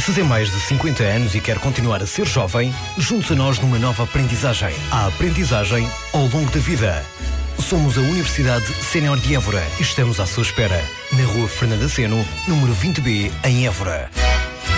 Se tem mais de 50 anos e quer continuar a ser jovem, junte-se a nós numa nova aprendizagem. A aprendizagem ao longo da vida. Somos a Universidade Sénior de Évora e estamos à sua espera. Na Rua Fernanda Seno, número 20B, em Évora.